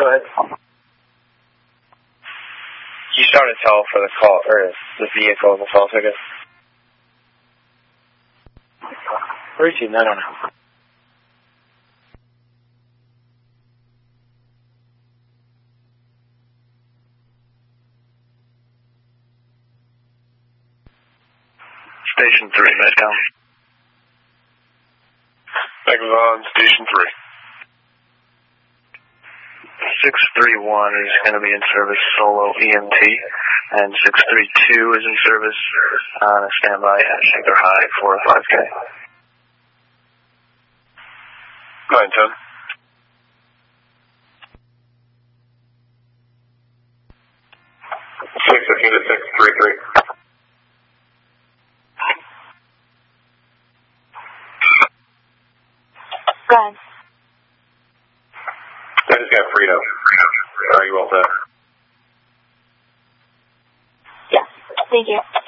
Go ahead. You start to tell for the call, or the vehicle in the call ticket. Reaching, I don't know. Station 3, Metcalf. Megaton, Station 3. 631 is going to be in service solo EMT, and 632 is in service on a standby at Shaker High for a 5K. 910. Unit 633. Go ahead. I just got Frito. Are you all set? Yes. Thank you.